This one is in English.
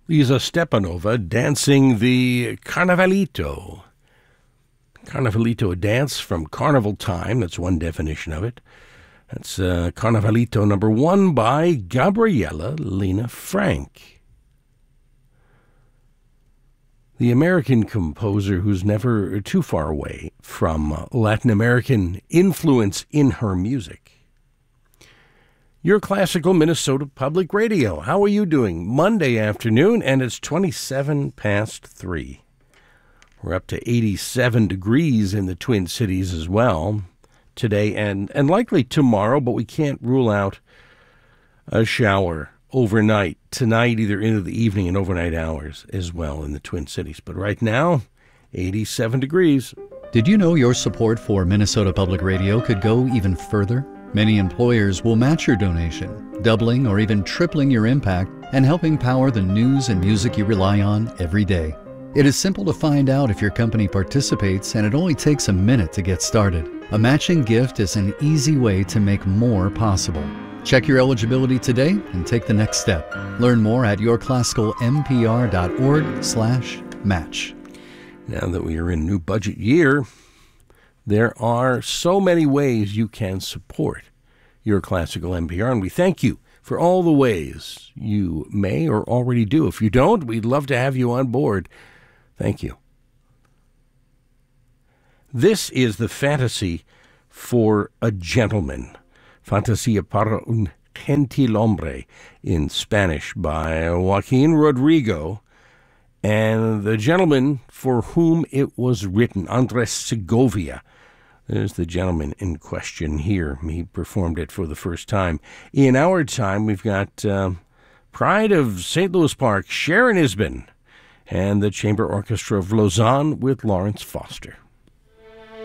Lisa Stepanova dancing the Carnavalito. Carnavalito, a dance from carnival time. That's one definition of it. That's Carnavalito number 1 by Gabriela Lena Frank. The American composer who's never too far away from Latin American influence in her music. Your classical Minnesota Public Radio. How are you doing? Monday afternoon, and it's 27 past 3. We're up to 87 degrees in the Twin Cities as well today and likely tomorrow, but we can't rule out a shower overnight tonight, either into the evening and overnight hours as well in the Twin Cities. But right now, 87 degrees. Did you know your support for Minnesota Public Radio could go even further? Many employers will match your donation, doubling or even tripling your impact and helping power the news and music you rely on every day. It is simple to find out if your company participates, and it only takes a minute to get started. A matching gift is an easy way to make more possible. Check your eligibility today and take the next step. Learn more at yourclassicalmpr.org/match. Now that we are in a new budget year, there are so many ways you can support your classical NPR, and we thank you for all the ways you may or already do. If you don't, we'd love to have you on board. Thank you. This is the fantasy for a gentleman. Fantasía para un gentilhombre in Spanish by Joaquin Rodrigo. And the gentleman for whom it was written, Andres Segovia, is the gentleman in question here. He performed it for the first time. In our time, we've got Pride of St. Louis Park, Sharon Isbin, and the Chamber Orchestra of Lausanne with Lawrence Foster.